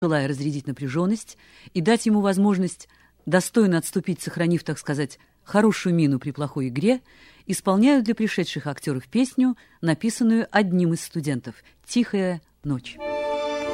желая разрядить напряженность и дать ему возможность достойно отступить, сохранив, так сказать, хорошую мину при плохой игре, исполняют для пришедших актеров песню, написанную одним из студентов «Тихая ночь».